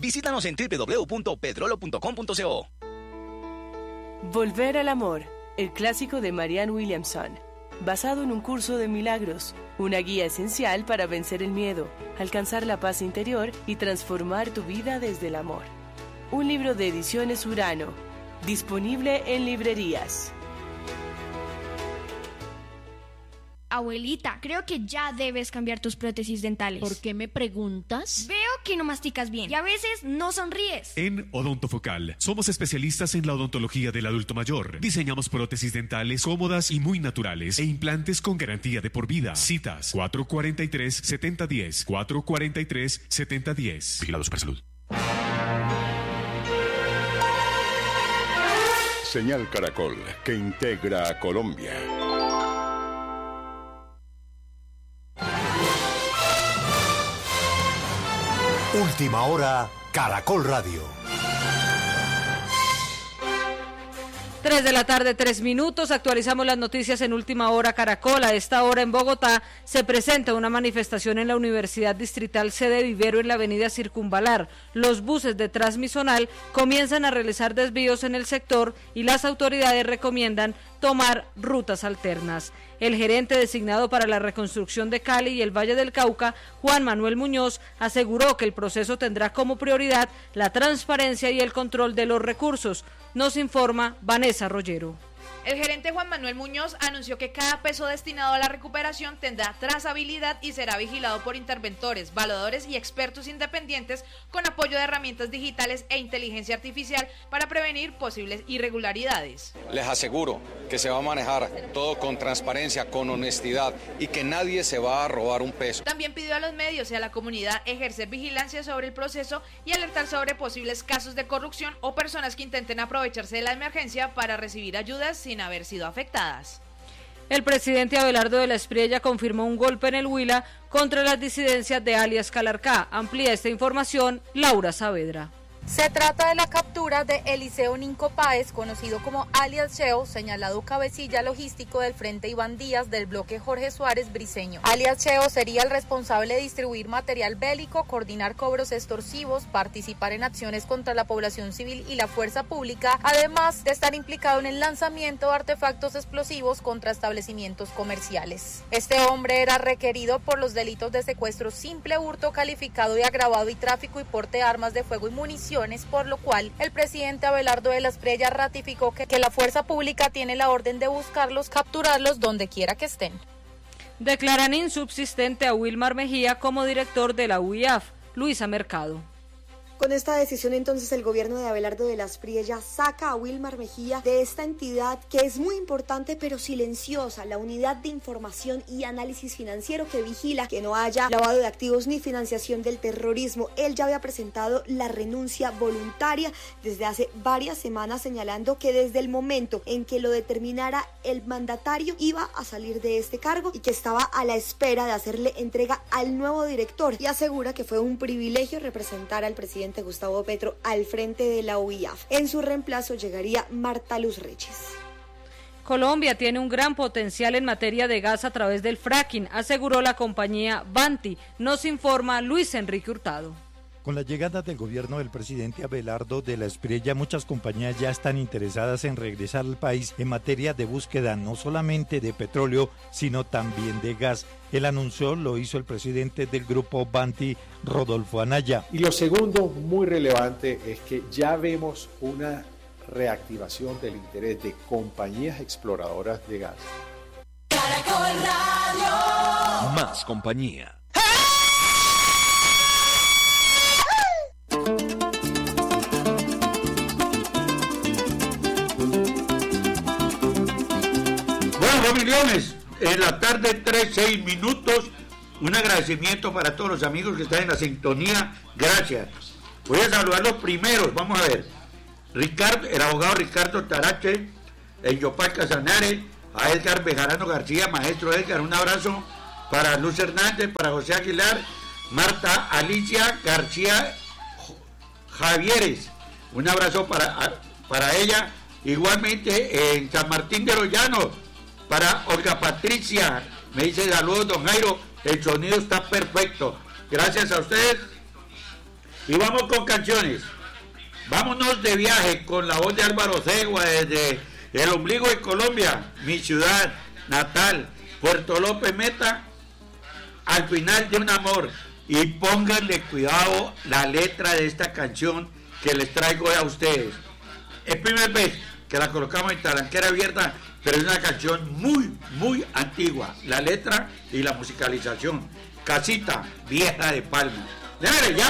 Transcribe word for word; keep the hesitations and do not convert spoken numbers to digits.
Visítanos en doble u doble u doble u punto petrolo punto com punto co. Volver al amor, el clásico de Marianne Williamson, basado en un curso de milagros, una guía esencial para vencer el miedo, alcanzar la paz interior y transformar tu vida desde el amor. Un libro de Ediciones Urano, disponible en librerías. Abuelita, creo que ya debes cambiar tus prótesis dentales. ¿Por qué me preguntas? Veo que no masticas bien y a veces no sonríes. En Odontofocal somos especialistas en la odontología del adulto mayor. Diseñamos prótesis dentales cómodas y muy naturales e implantes con garantía de por vida. Citas cuatro cuatro tres, siete cero uno cero, cuatro cuatro tres, siete cero uno cero. Vigilado Supersalud. Señal Caracol, que integra a Colombia. Última hora, Caracol Radio. Tres de la tarde, tres minutos. Actualizamos las noticias en Última Hora Caracol. A esta hora en Bogotá se presenta una manifestación en la Universidad Distrital Sede Vivero en la avenida Circunvalar. Los buses de Transmisonal comienzan a realizar desvíos en el sector y las autoridades recomiendan tomar rutas alternas. El gerente designado para la reconstrucción de Cali y el Valle del Cauca, Juan Manuel Muñoz, aseguró que el proceso tendrá como prioridad la transparencia y el control de los recursos. Nos informa Vanessa Rollero. El gerente Juan Manuel Muñoz anunció que cada peso destinado a la recuperación tendrá trazabilidad y será vigilado por interventores, evaluadores y expertos independientes con apoyo de herramientas digitales e inteligencia artificial para prevenir posibles irregularidades. Les aseguro que se va a manejar todo con transparencia, con honestidad y que nadie se va a robar un peso. También pidió a los medios y a la comunidad ejercer vigilancia sobre el proceso y alertar sobre posibles casos de corrupción o personas que intenten aprovecharse de la emergencia para recibir ayudas sin haber sido afectadas. El presidente Abelardo de la Espriella confirmó un golpe en el Huila contra las disidencias de alias Calarcá. Amplía esta información Laura Saavedra. Se trata de la captura de Eliseo Ninco Páez, conocido como alias Cheo, señalado cabecilla logístico del Frente Iván Díaz del bloque Jorge Suárez Briceño. Alias Cheo sería el responsable de distribuir material bélico, coordinar cobros extorsivos, participar en acciones contra la población civil y la fuerza pública, además de estar implicado en el lanzamiento de artefactos explosivos contra establecimientos comerciales. Este hombre era requerido por los delitos de secuestro simple, hurto calificado y agravado y tráfico y porte de armas de fuego y munición, por lo cual el presidente Abelardo de la Espriella ratificó que, que la fuerza pública tiene la orden de buscarlos, capturarlos donde quiera que estén. Declaran insubsistente a Wilmar Mejía como director de la U I A F. Luisa Mercado. Con esta decisión, entonces, el gobierno de Abelardo de la Espriella saca a Wilmar Mejía de esta entidad que es muy importante pero silenciosa, la Unidad de Información y Análisis Financiero, que vigila que no haya lavado de activos ni financiación del terrorismo. Él ya había presentado la renuncia voluntaria desde hace varias semanas, señalando que desde el momento en que lo determinara el mandatario iba a salir de este cargo y que estaba a la espera de hacerle entrega al nuevo director, y asegura que fue un privilegio representar al presidente Gustavo Petro al frente de la U I A F. En su reemplazo llegaría Marta Luz Reyes. Colombia tiene un gran potencial en materia de gas a través del fracking, aseguró la compañía Banti. Nos informa Luis Enrique Hurtado. Con la llegada del gobierno del presidente Abelardo de la Espriella, muchas compañías ya están interesadas en regresar al país en materia de búsqueda no solamente de petróleo, sino también de gas. El anuncio lo hizo el presidente del grupo Banti, Rodolfo Anaya. Y lo segundo, muy relevante, es que ya vemos una reactivación del interés de compañías exploradoras de gas. Caracol Radio. Más compañía. Millones, en la tarde, tres, seis minutos. Un agradecimiento para todos los amigos que están en la sintonía. Gracias. Voy a saludar los primeros. Vamos a ver. Ricardo, el abogado Ricardo Tarache, el Yopal Casanares, a Edgar Bejarano García, maestro Edgar, un abrazo para Luz Hernández, para José Aguilar, Marta Alicia García Javieres, un abrazo para, para ella. Igualmente en San Martín de los Llanos, para Olga Patricia, me dice saludos don Jairo, el sonido está perfecto, gracias a ustedes. Y vamos con canciones. Vámonos de viaje con la voz de Álvaro Segua desde el ombligo de Colombia, mi ciudad natal, Puerto López Meta, al final de un amor. Y pónganle cuidado la letra de esta canción que les traigo a ustedes. Es primera vez que la colocamos en Talanquera Abierta, pero es una canción muy, muy antigua. La letra y la musicalización. Casita Vieja de Palma. Déjale, ya.